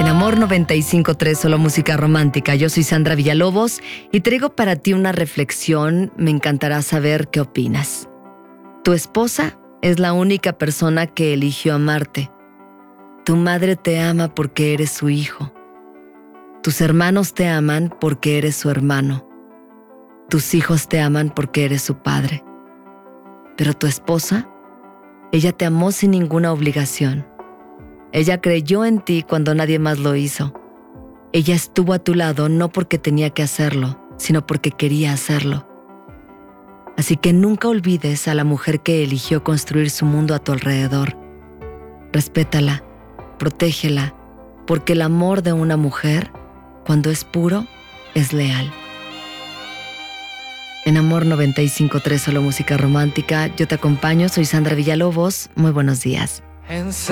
En Amor 95.3, solo música romántica. Yo soy Sandra Villalobos y traigo para ti una reflexión. Me encantará saber qué opinas. Tu esposa es la única persona que eligió amarte. Tu madre te ama porque eres su hijo. Tus hermanos te aman porque eres su hermano. Tus hijos te aman porque eres su padre. Pero tu esposa, ella te amó sin ninguna obligación. Ella creyó en ti cuando nadie más lo hizo. Ella estuvo a tu lado no porque tenía que hacerlo, sino porque quería hacerlo. Así que nunca olvides a la mujer que eligió construir su mundo a tu alrededor. Respétala, protégela, porque el amor de una mujer, cuando es puro, es leal. En Amor 95.3, solo música romántica, yo te acompaño, soy Sandra Villalobos. Muy buenos días.